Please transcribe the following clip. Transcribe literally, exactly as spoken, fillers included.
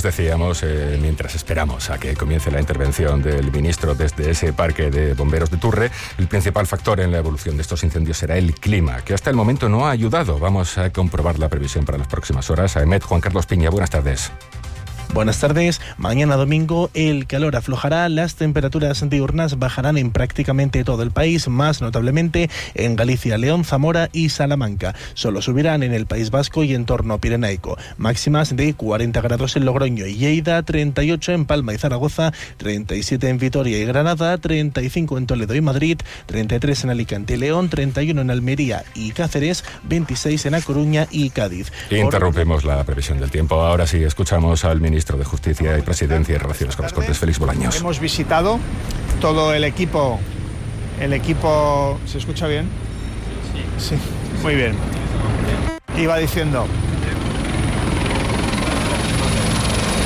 decíamos, eh, mientras esperamos a que comience la intervención del ministro desde ese parque de bomberos de Turre, el principal factor en la evolución de estos incendios será el clima, que hasta el momento no ha ayudado. Vamos a comprobar la previsión para las próximas horas. AEMET, Juan Carlos Piña, buenas tardes. Buenas tardes. Mañana domingo el calor aflojará, las temperaturas diurnas bajarán en prácticamente todo el país, más notablemente en Galicia, León, Zamora y Salamanca. Solo subirán en el País Vasco y entorno pirenaico. Máximas de cuarenta grados en Logroño y Lleida, treinta y ocho en Palma y Zaragoza, treinta y siete en Vitoria y Granada, treinta y cinco en Toledo y Madrid, treinta y tres en Alicante y León, treinta y uno en Almería y Cáceres, veintiséis en A Coruña y Cádiz. Interrumpimos la previsión del tiempo. Ahora sí, escuchamos al ministro Ministro de Justicia y Presidencia y Relaciones con las Cortes, Félix Bolaños. Hemos visitado todo el equipo. El equipo... ¿Se escucha bien? Sí. Sí, muy bien. Iba diciendo...